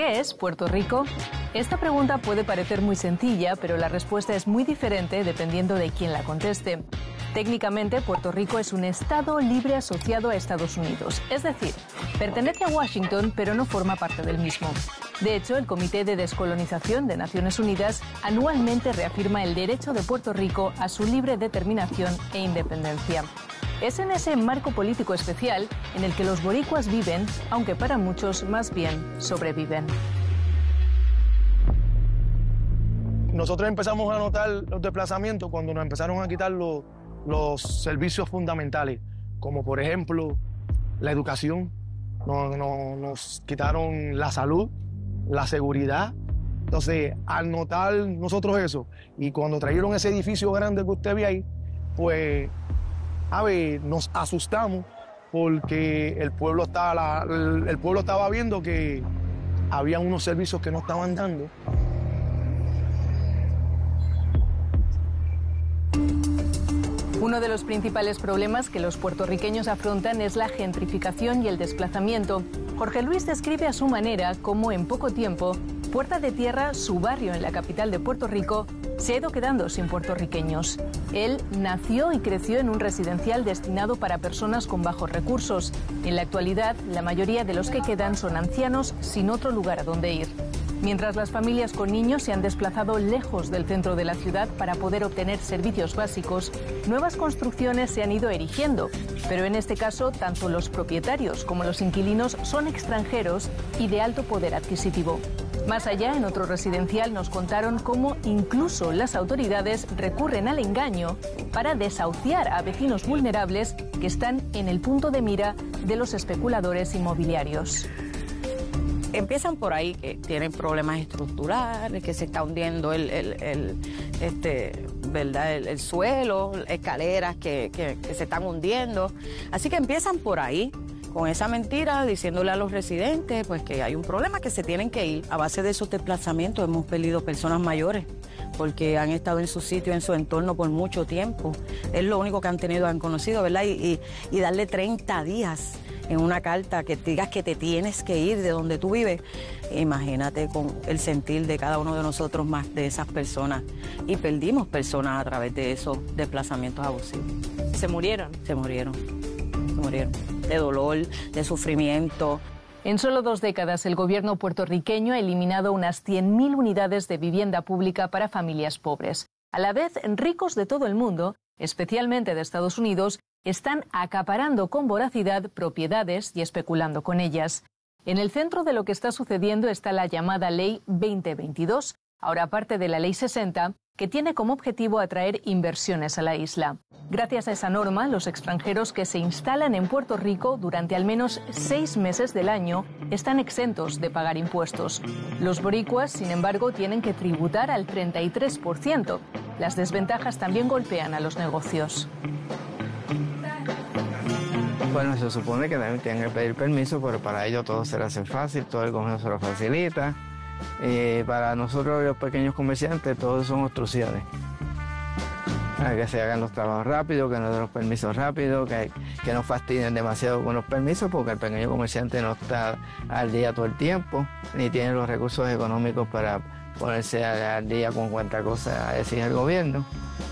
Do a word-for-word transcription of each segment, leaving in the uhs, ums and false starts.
¿Qué es Puerto Rico? Esta pregunta puede parecer muy sencilla, pero la respuesta es muy diferente dependiendo de quién la conteste. Técnicamente, Puerto Rico es un estado libre asociado a Estados Unidos, es decir, pertenece a Washington, pero no forma parte del mismo. De hecho, el Comité de Descolonización de Naciones Unidas anualmente reafirma el derecho de Puerto Rico a su libre determinación e independencia. Es en ese marco político especial en el que los boricuas viven, aunque para muchos más bien sobreviven. Nosotros empezamos a notar los desplazamientos cuando nos empezaron a quitar los, los servicios fundamentales, como por ejemplo la educación, nos, nos, nos quitaron la salud, la seguridad. Entonces, al notar nosotros eso, y cuando trajeron ese edificio grande que usted ve ahí, pues, a ver, nos asustamos porque el pueblo estaba, la, el, el pueblo estaba viendo que había unos servicios que no estaban dando. Uno de los principales problemas que los puertorriqueños afrontan es la gentrificación y el desplazamiento. Jorge Luis describe a su manera cómo en poco tiempo, Puerta de Tierra, su barrio en la capital de Puerto Rico, se ha ido quedando sin puertorriqueños. Él nació y creció en un residencial destinado para personas con bajos recursos. En la actualidad, la mayoría de los que quedan son ancianos sin otro lugar a donde ir. Mientras las familias con niños se han desplazado lejos del centro de la ciudad para poder obtener servicios básicos, nuevas construcciones se han ido erigiendo. Pero en este caso, tanto los propietarios como los inquilinos son extranjeros y de alto poder adquisitivo. Más allá, en otro residencial, nos contaron cómo incluso las autoridades recurren al engaño para desahuciar a vecinos vulnerables que están en el punto de mira de los especuladores inmobiliarios. Empiezan por ahí, que tienen problemas estructurales, que se está hundiendo el, el, el, este, ¿verdad? El, el suelo, escaleras que, que, que se están hundiendo. Así que empiezan por ahí, con esa mentira, diciéndole a los residentes pues que hay un problema, que se tienen que ir. A base de esos desplazamientos hemos perdido personas mayores, porque han estado en su sitio, en su entorno por mucho tiempo. Es lo único que han tenido, han conocido, ¿verdad? Y, y, y darle treinta días en una carta que te digas que te tienes que ir de donde tú vives. Imagínate con el sentir de cada uno de nosotros más de esas personas. Y perdimos personas a través de esos desplazamientos abusivos. ¿Se murieron? Se murieron, se murieron. De dolor, de sufrimiento. En solo dos décadas, el gobierno puertorriqueño ha eliminado unas cien mil unidades de vivienda pública para familias pobres. A la vez, ricos de todo el mundo, especialmente de Estados Unidos, están acaparando con voracidad propiedades y especulando con ellas. En el centro de lo que está sucediendo está la llamada Ley veinte veintidós, ahora parte de la Ley sesenta, que tiene como objetivo atraer inversiones a la isla. Gracias a esa norma, los extranjeros que se instalan en Puerto Rico durante al menos seis meses del año están exentos de pagar impuestos. Los boricuas, sin embargo, tienen que tributar al treinta y tres por ciento. Las desventajas también golpean a los negocios. Bueno, se supone que también tienen que pedir permiso, pero para ellos todo se les hace fácil, todo el gobierno se lo facilita. Eh, para nosotros los pequeños comerciantes, todos son obstrucciones. Para que se hagan los trabajos rápido, que nos den los permisos rápido, que, que no fastidien demasiado con los permisos, porque el pequeño comerciante no está al día todo el tiempo, ni tiene los recursos económicos para ponerse al día con cuanta cosa exige el gobierno.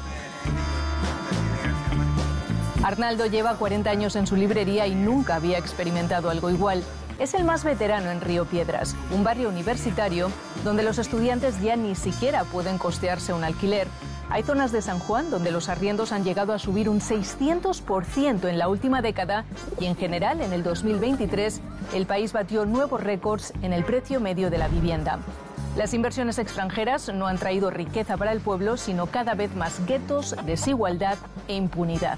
Arnaldo lleva cuarenta años en su librería y nunca había experimentado algo igual. Es el más veterano en Río Piedras, un barrio universitario donde los estudiantes ya ni siquiera pueden costearse un alquiler. Hay zonas de San Juan donde los arriendos han llegado a subir un seiscientos por ciento en la última década y en general en el dos mil veintitrés el país batió nuevos récords en el precio medio de la vivienda. Las inversiones extranjeras no han traído riqueza para el pueblo, sino cada vez más guetos, desigualdad e impunidad.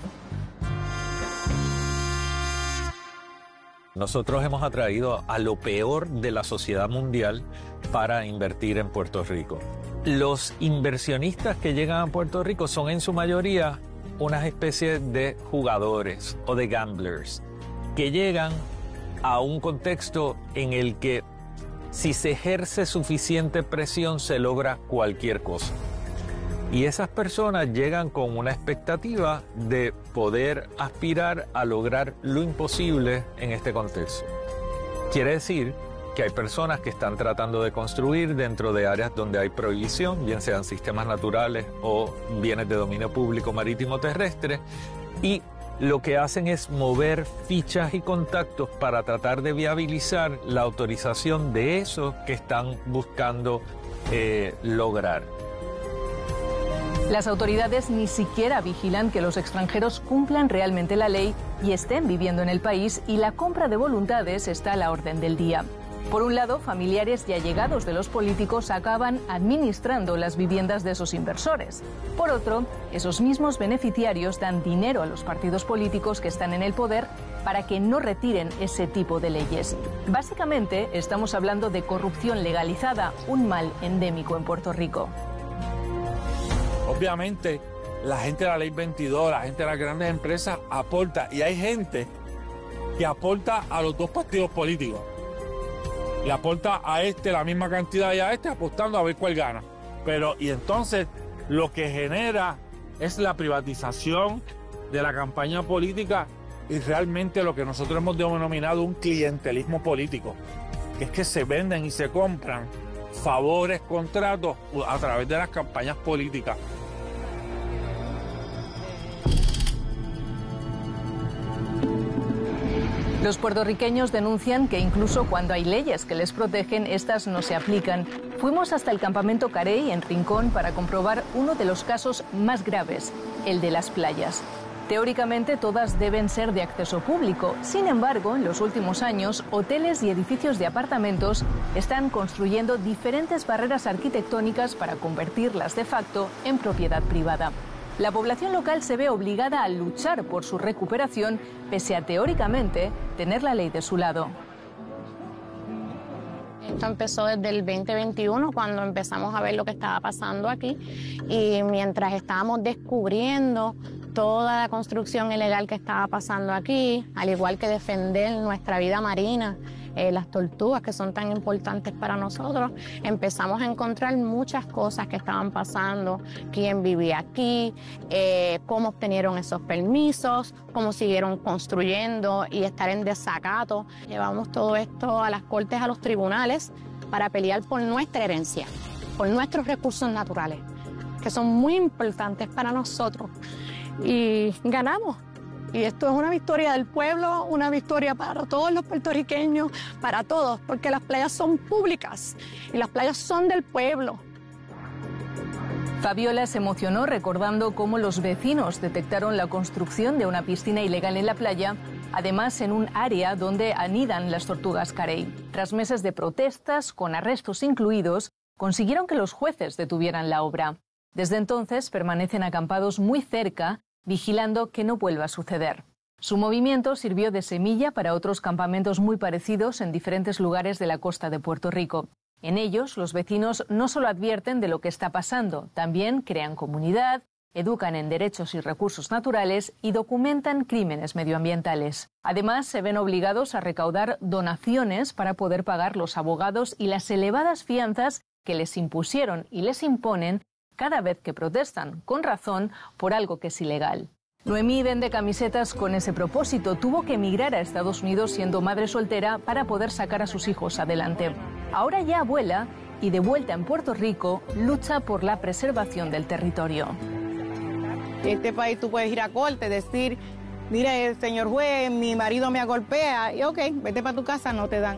Nosotros hemos atraído a lo peor de la sociedad mundial para invertir en Puerto Rico. Los inversionistas que llegan a Puerto Rico son en su mayoría unas especies de jugadores o de gamblers que llegan a un contexto en el que si se ejerce suficiente presión se logra cualquier cosa. Y esas personas llegan con una expectativa de poder aspirar a lograr lo imposible en este contexto. Quiere decir que hay personas que están tratando de construir dentro de áreas donde hay prohibición, bien sean sistemas naturales o bienes de dominio público marítimo terrestre, y lo que hacen es mover fichas y contactos para tratar de viabilizar la autorización de eso que están buscando eh, lograr. Las autoridades ni siquiera vigilan que los extranjeros cumplan realmente la ley y estén viviendo en el país, y la compra de voluntades está a la orden del día. Por un lado, familiares y allegados de los políticos acaban administrando las viviendas de esos inversores. Por otro, esos mismos beneficiarios dan dinero a los partidos políticos que están en el poder para que no retiren ese tipo de leyes. Básicamente, estamos hablando de corrupción legalizada, un mal endémico en Puerto Rico. Obviamente, la gente de la ley veintidós, la gente de las grandes empresas aporta, y hay gente que aporta a los dos partidos políticos. Le aporta a este la misma cantidad y a este, apostando a ver cuál gana. Pero, y entonces, lo que genera es la privatización de la campaña política y realmente lo que nosotros hemos denominado un clientelismo político, que es que se venden y se compran favores, contratos a través de las campañas políticas. Los puertorriqueños denuncian que incluso cuando hay leyes que les protegen, estas no se aplican. Fuimos hasta el campamento Carey en Rincón para comprobar uno de los casos más graves, el de las playas. Teóricamente todas deben ser de acceso público. Sin embargo, en los últimos años, hoteles y edificios de apartamentos están construyendo diferentes barreras arquitectónicas para convertirlas de facto en propiedad privada. La población local se ve obligada a luchar por su recuperación, pese a teóricamente tener la ley de su lado. Esto empezó desde el veinte veintiuno, cuando empezamos a ver lo que estaba pasando aquí, y mientras estábamos descubriendo toda la construcción ilegal que estaba pasando aquí, al igual que defender nuestra vida marina, eh, las tortugas que son tan importantes para nosotros, empezamos a encontrar muchas cosas que estaban pasando, quién vivía aquí, eh, cómo obtenieron esos permisos, cómo siguieron construyendo y estar en desacato. Llevamos todo esto a las cortes, a los tribunales, para pelear por nuestra herencia, por nuestros recursos naturales, que son muy importantes para nosotros. Y ganamos. Y esto es una victoria del pueblo, una victoria para todos los puertorriqueños, para todos, porque las playas son públicas y las playas son del pueblo. Fabiola se emocionó recordando cómo los vecinos detectaron la construcción de una piscina ilegal en la playa, además en un área donde anidan las tortugas carey. Tras meses de protestas, con arrestos incluidos, consiguieron que los jueces detuvieran la obra. Desde entonces permanecen acampados muy cerca, vigilando que no vuelva a suceder. Su movimiento sirvió de semilla para otros campamentos muy parecidos en diferentes lugares de la costa de Puerto Rico. En ellos, los vecinos no solo advierten de lo que está pasando, también crean comunidad, educan en derechos y recursos naturales y documentan crímenes medioambientales. Además, se ven obligados a recaudar donaciones para poder pagar los abogados y las elevadas fianzas que les impusieron y les imponen cada vez que protestan, con razón, por algo que es ilegal. Noemí vende camisetas con ese propósito. Tuvo que emigrar a Estados Unidos siendo madre soltera para poder sacar a sus hijos adelante. Ahora ya abuela y de vuelta en Puerto Rico, lucha por la preservación del territorio. En este país tú puedes ir a corte, decir, mire, señor juez, mi marido me golpea, y ok, vete para tu casa, no te dan.